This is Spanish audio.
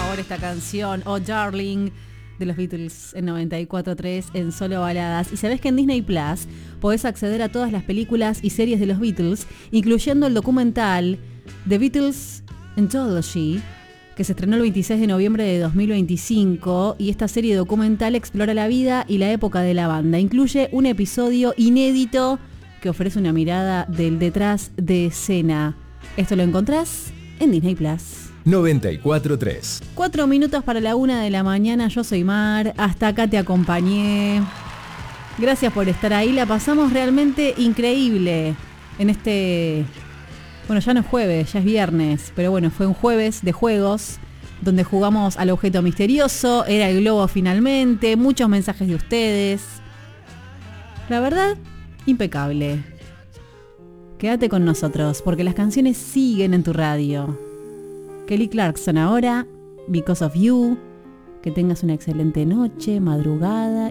favor esta canción, Oh Darling, de los Beatles en 94.3 en Solo Baladas. Y sabés que en Disney Plus podés acceder a todas las películas y series de los Beatles, incluyendo el documental The Beatles Anthology, que se estrenó el 26 de noviembre de 2025, y esta serie documental explora la vida y la época de la banda. Incluye un episodio inédito que ofrece una mirada del detrás de escena. Esto lo encontrás en Disney Plus. 94.3. 4 minutos para la 1 de la mañana. Yo soy Mar. Hasta acá te acompañé. Gracias por estar ahí. La pasamos realmente increíble en este... Bueno, ya no es jueves, ya es viernes. Pero bueno, fue un jueves de juegos donde jugamos al objeto misterioso. Era el globo finalmente. Muchos mensajes de ustedes. La verdad, impecable. Quédate con nosotros porque las canciones siguen en tu radio. Kelly Clarkson ahora, Because of You. Que tengas una excelente noche, madrugada